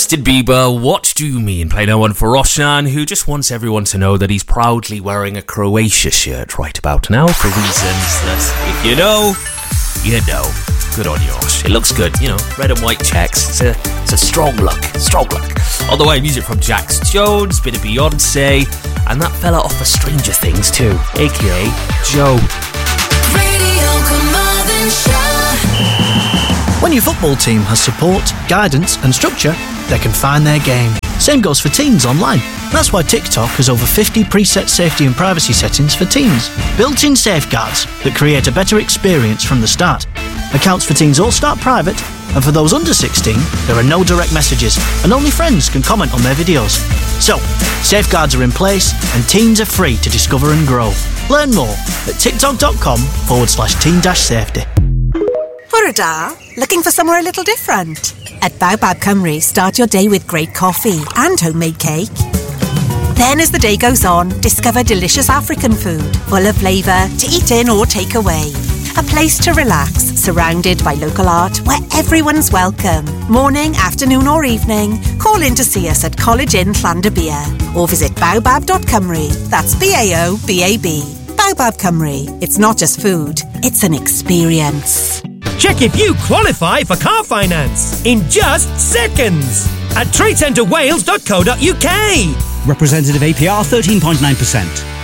Justin Bieber, What Do You Mean? Play no one for Roshan, who just wants everyone to know that he's proudly wearing a Croatia shirt right about now for reasons that, if you know, you know. Good on you, Rosh. It looks good, you know, red and white checks. It's a strong look, On the way, music from Jax Jones, bit of Beyonce, and that fella off of Stranger Things too, aka Joe. Radio Carmarthenshire. When your football team has support, guidance and structure, they can find their game. Same goes for teens online. That's why TikTok has over 50 preset safety and privacy settings for teens. Built-in safeguards that create a better experience from the start. Accounts for teens all start private, and for those under 16, there are no direct messages, and only friends can comment on their videos. So, safeguards are in place, and teens are free to discover and grow. Learn more at tiktok.com/teen-safety. Bwrda, looking for somewhere a little different? At Baobab Cymru, start your day with great coffee and homemade cake. Then as the day goes on, discover delicious African food, full of flavour, to eat in or take away. A place to relax, surrounded by local art where everyone's welcome. Morning, afternoon or evening, call in to see us at College Inn Llanderbeer or visit baobab.cymru. That's BAOBAB. Baobab Cymru. It's not just food, it's an experience. Check if you qualify for car finance in just seconds at tradecentrewales.co.uk. Representative APR 13.9%.